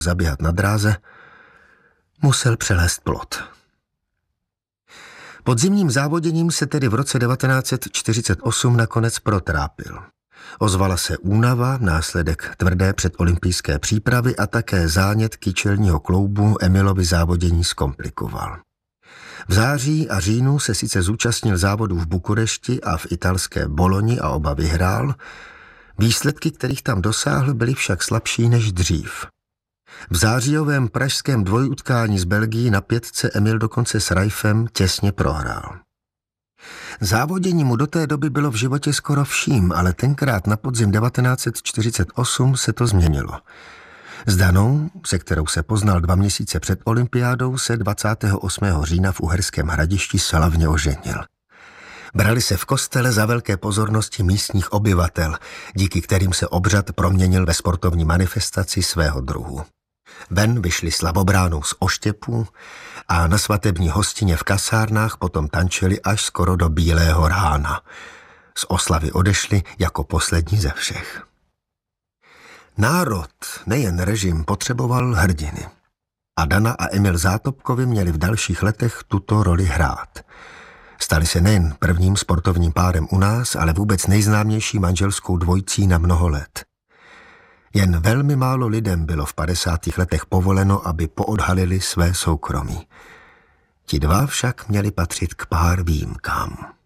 zaběhat na dráze, musel přelézt plot. Podzimním závoděním se tedy v roce 1948 nakonec protrápil. Ozvala se únava, následek tvrdé předolympijské přípravy a také zánět kyčelního kloubu Emilovi závodění zkomplikoval. V září a říjnu se sice zúčastnil závodů v Bukurešti a v italské Boloni a oba vyhrál, výsledky, kterých tam dosáhl, byly však slabší než dřív. V zářijovém pražském dvojutkání s Belgií na 5 Emil dokonce s Raifem těsně prohrál. Závodění mu do té doby bylo v životě skoro vším, ale tenkrát na podzim 1948 se to změnilo. S Danou, se kterou se poznal 2 měsíce před olympiádou, se 28. října v Uherském Hradišti slavně oženil. Brali se v kostele za velké pozornosti místních obyvatel, díky kterým se obřad proměnil ve sportovní manifestaci svého druhu. Ven vyšli slavobránou z oštěpů a na svatební hostině v kasárnách potom tančili až skoro do bílého rána. Z oslavy odešli jako poslední ze všech. Národ, nejen režim, potřeboval hrdiny. A Dana a Emil Zátopkovi měli v dalších letech tuto roli hrát. Stali se nejen prvním sportovním párem u nás, ale vůbec nejznámější manželskou dvojicí na mnoho let. Jen velmi málo lidem bylo v 50. letech povoleno, aby poodhalili své soukromí. Ti dva však měli patřit k pár výjimkám.